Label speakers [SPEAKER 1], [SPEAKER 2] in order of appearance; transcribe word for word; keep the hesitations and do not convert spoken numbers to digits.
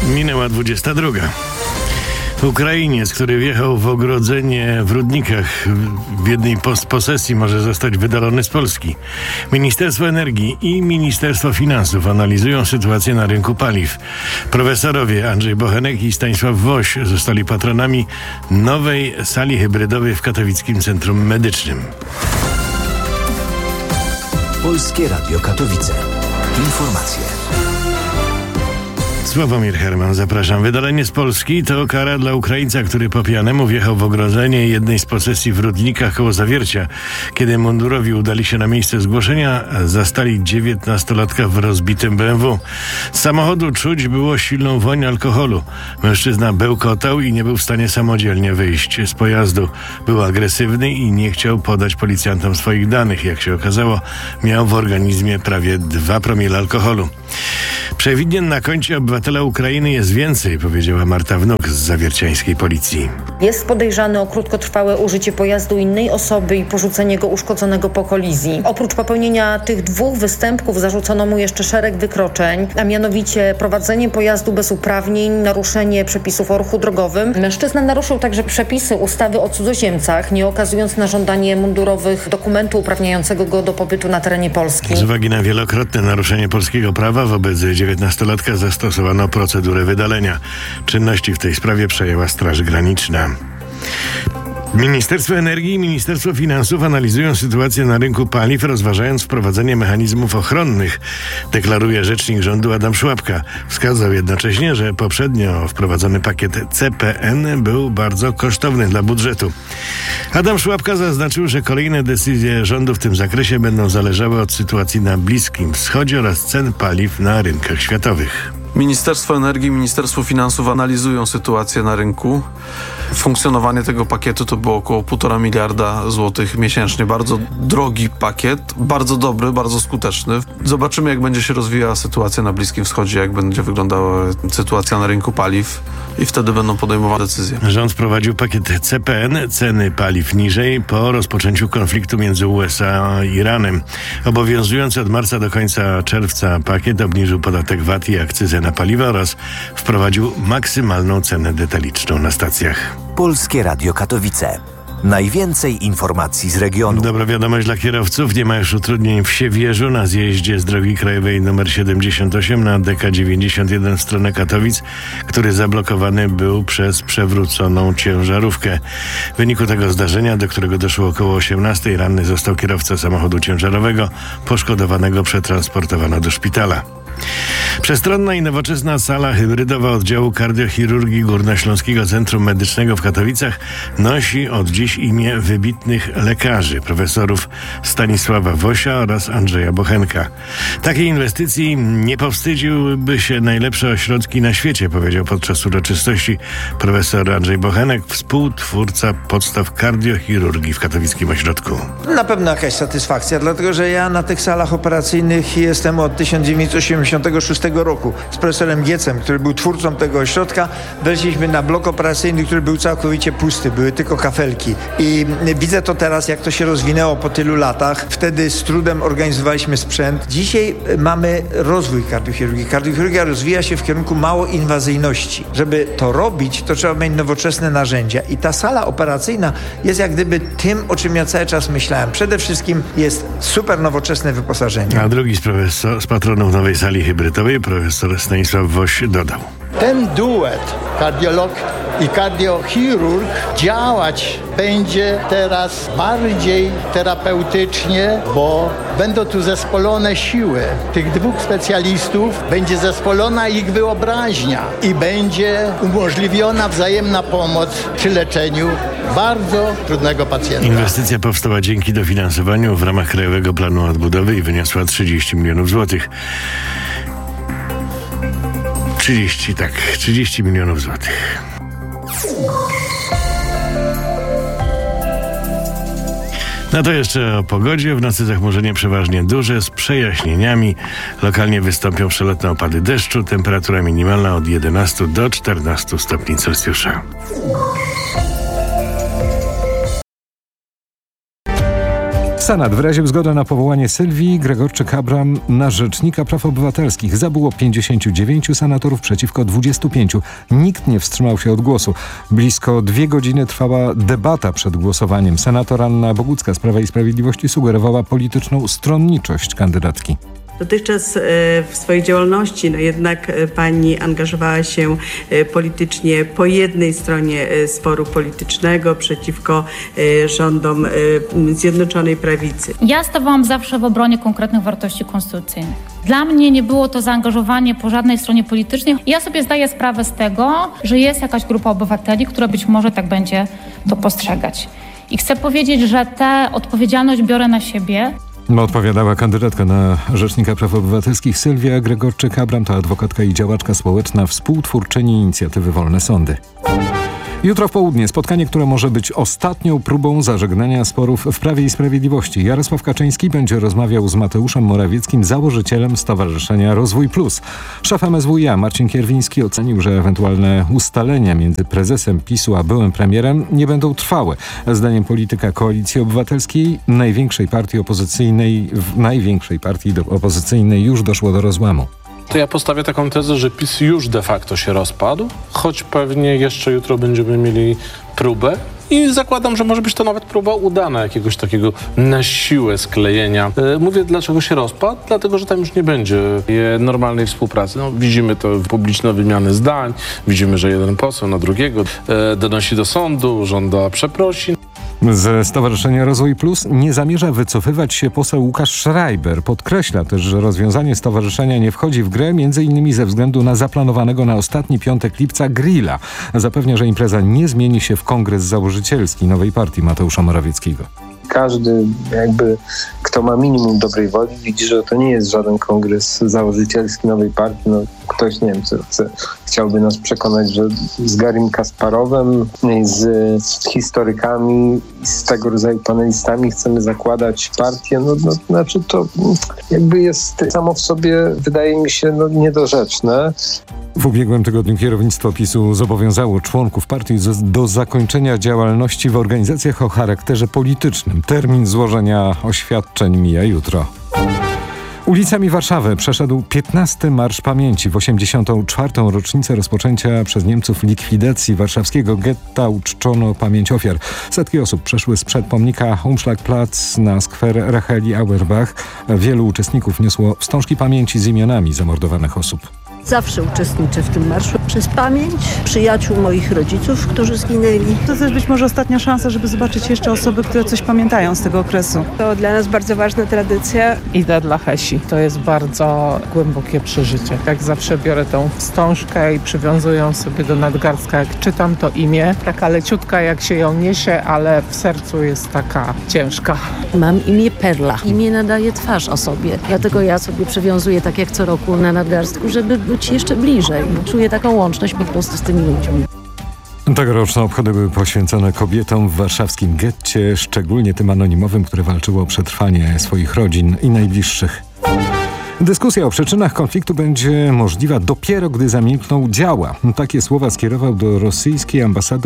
[SPEAKER 1] Minęła dwudziesta druga. Ukrainiec, który wjechał w ogrodzenie w Rudnikach w jednej posesji, może zostać wydalony z Polski. Ministerstwo Energii i Ministerstwo Finansów analizują sytuację na rynku paliw. Profesorowie Andrzej Bochenek i Stanisław Woś zostali patronami nowej sali hybrydowej w Katowickim Centrum Medycznym.
[SPEAKER 2] Polskie Radio Katowice. Informacje.
[SPEAKER 1] Sławomir Herman, zapraszam. Wydalenie z Polski to kara dla Ukraińca, który po pijanemu wjechał w ogrodzenie jednej z posesji w Rudnikach koło Zawiercia. Kiedy mundurowi udali się na miejsce zgłoszenia, zastali dziewiętnastolatka w rozbitym B M W. Z samochodu czuć było silną woń alkoholu. Mężczyzna bełkotał i nie był w stanie samodzielnie wyjść z pojazdu. Był agresywny i nie chciał podać policjantom swoich danych. Jak się okazało, miał w organizmie prawie dwa promile alkoholu. Przewidnien na koncie obywatela Ukrainy jest więcej, powiedziała Marta Wnuk z zawierciańskiej policji.
[SPEAKER 3] Jest podejrzany o krótkotrwałe użycie pojazdu innej osoby i porzucenie go uszkodzonego po kolizji. Oprócz popełnienia tych dwóch występków zarzucono mu jeszcze szereg wykroczeń, a mianowicie prowadzenie pojazdu bez uprawnień, naruszenie przepisów o ruchu drogowym. Mężczyzna naruszył także przepisy ustawy o cudzoziemcach, nie okazując na żądanie mundurowych dokumentu uprawniającego go do pobytu na terenie Polski.
[SPEAKER 1] Z uwagi na wielokrotne naruszenie polskiego prawa wobec dziewiętnastolatka zastosowano procedurę wydalenia. Czynności w tej sprawie przejęła Straż Graniczna. Ministerstwo Energii i Ministerstwo Finansów analizują sytuację na rynku paliw, rozważając wprowadzenie mechanizmów ochronnych, deklaruje rzecznik rządu Adam Szłapka. Wskazał jednocześnie, że poprzednio wprowadzony pakiet C P N był bardzo kosztowny dla budżetu. Adam Szłapka zaznaczył, że kolejne decyzje rządu w tym zakresie będą zależały od sytuacji na Bliskim Wschodzie oraz cen paliw na rynkach światowych.
[SPEAKER 4] Ministerstwo Energii i Ministerstwo Finansów analizują sytuację na rynku. Funkcjonowanie tego pakietu to było około półtora miliarda złotych miesięcznie. Bardzo drogi pakiet, bardzo dobry, bardzo skuteczny. Zobaczymy, jak będzie się rozwijała sytuacja na Bliskim Wschodzie, jak będzie wyglądała sytuacja na rynku paliw i wtedy będą podejmowane decyzje.
[SPEAKER 1] Rząd wprowadził pakiet C P N, ceny paliw niżej, po rozpoczęciu konfliktu między U S A a Iranem. Obowiązujący od marca do końca czerwca pakiet obniżył podatek V A T i akcyzę na paliwa oraz wprowadził maksymalną cenę detaliczną na stacjach.
[SPEAKER 2] Polskie Radio Katowice. Najwięcej informacji z regionu.
[SPEAKER 1] Dobra wiadomość dla kierowców. Nie ma już utrudnień w Siewierzu na zjeździe z drogi krajowej nr siedemdziesiąt osiem na D K dziewięćdziesiąt jeden w stronę Katowic, który zablokowany był przez przewróconą ciężarówkę. W wyniku tego zdarzenia, do którego doszło około osiemnastej, ranny został kierowca samochodu ciężarowego. Poszkodowanego przetransportowano do szpitala. Przestronna i nowoczesna sala hybrydowa oddziału kardiochirurgii Górnośląskiego Centrum Medycznego w Katowicach nosi od dziś imię wybitnych lekarzy, profesorów Stanisława Wosia oraz Andrzeja Bochenka. Takiej inwestycji nie powstydziłyby się najlepsze ośrodki na świecie, powiedział podczas uroczystości profesor Andrzej Bochenek, współtwórca podstaw kardiochirurgii w katowickim ośrodku.
[SPEAKER 5] Na pewno jakaś satysfakcja, dlatego że ja na tych salach operacyjnych jestem od tysiąc dziewięćset osiemdziesiątego szóstego roku. Z profesorem Giecem, który był twórcą tego ośrodka, weszliśmy na blok operacyjny, który był całkowicie pusty, były tylko kafelki. I widzę to teraz, jak to się rozwinęło po tylu latach. Wtedy z trudem organizowaliśmy sprzęt. Dzisiaj mamy rozwój kardiochirurgii. Kardiochirurgia rozwija się w kierunku małoinwazyjności. Żeby to robić, to trzeba mieć nowoczesne narzędzia. I ta sala operacyjna jest jak gdyby tym, o czym ja cały czas myślałem. Przede wszystkim jest super nowoczesne wyposażenie.
[SPEAKER 1] A drugi z, profesor, z patronów nowej sali hybrydowej, profesor Stanisław Woś, dodał.
[SPEAKER 6] Ten duet, kardiolog i kardiochirurg, działać będzie teraz bardziej terapeutycznie, bo będą tu zespolone siły tych dwóch specjalistów, będzie zespolona ich wyobraźnia i będzie umożliwiona wzajemna pomoc przy leczeniu bardzo trudnego pacjenta.
[SPEAKER 1] Inwestycja powstała dzięki dofinansowaniu w ramach Krajowego Planu Odbudowy i wyniosła trzydzieści milionów złotych. trzydzieści, tak, trzydzieści milionów złotych. No to jeszcze o pogodzie. W nocy zachmurzenie przeważnie duże z przejaśnieniami. Lokalnie wystąpią przelotne opady deszczu. Temperatura minimalna od jedenastu do czternastu stopni Celsjusza.
[SPEAKER 7] Senat wyraził zgodę na powołanie Sylwii Gregorczyk-Abram na rzecznika praw obywatelskich. Za było pięćdziesięciu dziewięciu senatorów przeciwko dwudziestu pięciu. Nikt nie wstrzymał się od głosu. Blisko dwie godziny trwała debata przed głosowaniem. Senator Anna Bogucka z Prawa i Sprawiedliwości sugerowała polityczną stronniczość kandydatki.
[SPEAKER 8] Dotychczas w swojej działalności no jednak pani angażowała się politycznie po jednej stronie sporu politycznego przeciwko rządom Zjednoczonej Prawicy.
[SPEAKER 9] Ja stawałam zawsze w obronie konkretnych wartości konstytucyjnych. Dla mnie nie było to zaangażowanie po żadnej stronie politycznej. Ja sobie zdaję sprawę z tego, że jest jakaś grupa obywateli, która być może tak będzie to postrzegać. I chcę powiedzieć, że tę odpowiedzialność biorę na siebie.
[SPEAKER 7] Odpowiadała kandydatka na Rzecznika Praw Obywatelskich Sylwia Gregorczyk-Abram, to adwokatka i działaczka społeczna, współtwórczyni inicjatywy Wolne Sądy. Jutro w południe spotkanie, które może być ostatnią próbą zażegnania sporów w Prawie i Sprawiedliwości. Jarosław Kaczyński będzie rozmawiał z Mateuszem Morawieckim, założycielem Stowarzyszenia Rozwój Plus. Szef M S W iA Marcin Kierwiński ocenił, że ewentualne ustalenia między prezesem PiSu a byłym premierem nie będą trwałe. Zdaniem polityka Koalicji Obywatelskiej, największej partii opozycyjnej, w największej partii opozycyjnej już doszło do rozłamu.
[SPEAKER 10] To ja postawię taką tezę, że PiS już de facto się rozpadł, choć pewnie jeszcze jutro będziemy mieli próbę i zakładam, że może być to nawet próba udana jakiegoś takiego na siłę sklejenia. Mówię, dlaczego się rozpadł? Dlatego, że tam już nie będzie normalnej współpracy. No, widzimy to publiczne wymiany zdań, widzimy, że jeden poseł na drugiego donosi do sądu, żąda przeprosin.
[SPEAKER 7] Ze Stowarzyszenia Rozwój Plus nie zamierza wycofywać się poseł Łukasz Schreiber. Podkreśla też, że rozwiązanie stowarzyszenia nie wchodzi w grę, m.in. ze względu na zaplanowanego na ostatni piątek lipca grilla. Zapewnia, że impreza nie zmieni się w kongres założycielski nowej partii Mateusza Morawieckiego.
[SPEAKER 11] Każdy jakby, kto ma minimum dobrej woli, widzi, że to nie jest żaden kongres założycielski nowej partii. No, ktoś, nie wiem, co chce, chciałby nas przekonać, że z Garim Kasparowem, z historykami, z tego rodzaju panelistami chcemy zakładać partię. No, no, znaczy to jakby jest samo w sobie, wydaje mi się, no, niedorzeczne.
[SPEAKER 7] W ubiegłym tygodniu kierownictwo PiSu zobowiązało członków partii do zakończenia działalności w organizacjach o charakterze politycznym. Termin złożenia oświadczeń mija jutro. Ulicami Warszawy przeszedł piętnasty Marsz Pamięci. W osiemdziesiątą czwartą rocznicę rozpoczęcia przez Niemców likwidacji warszawskiego getta uczczono pamięć ofiar. Setki osób przeszły sprzed pomnika Umschlagplatz na skwer Racheli Auerbach. Wielu uczestników niosło wstążki pamięci z imionami zamordowanych osób.
[SPEAKER 12] Zawsze uczestniczę w tym marszu przez pamięć przyjaciół moich rodziców, którzy zginęli.
[SPEAKER 13] To też być może ostatnia szansa, żeby zobaczyć jeszcze osoby, które coś pamiętają z tego okresu.
[SPEAKER 14] To dla nas bardzo ważna tradycja.
[SPEAKER 15] Idę dla Hesi. To jest bardzo głębokie przeżycie. Jak zawsze biorę tą wstążkę i przywiązuję ją sobie do nadgarstka. Jak czytam to imię, taka leciutka jak się ją niesie, ale w sercu jest taka ciężka.
[SPEAKER 12] Mam imię Perla. Imię nadaje twarz osobie. Dlatego ja sobie przywiązuję tak jak co roku na nadgarstku, żeby być jeszcze bliżej. Czuję taką łączność po prostu z tymi ludźmi.
[SPEAKER 7] Tegoroczne obchody były poświęcone kobietom w warszawskim getcie, szczególnie tym anonimowym, które walczyło o przetrwanie swoich rodzin i najbliższych. Dyskusja o przyczynach konfliktu będzie możliwa dopiero, gdy zamilkną działa. Takie słowa skierował do rosyjskiej ambasador